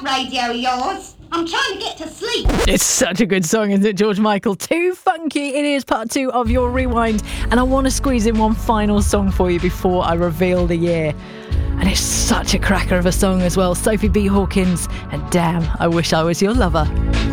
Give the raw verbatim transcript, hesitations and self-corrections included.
that radio of yours. I'm trying to get to sleep. It's such a good song, isn't it, George Michael? Too funky. It is part two of your rewind. And I want to squeeze in one final song for you before I reveal the year. And it's such a cracker of a song as well. Sophie B. Hawkins and Damn, I Wish I Was Your Lover.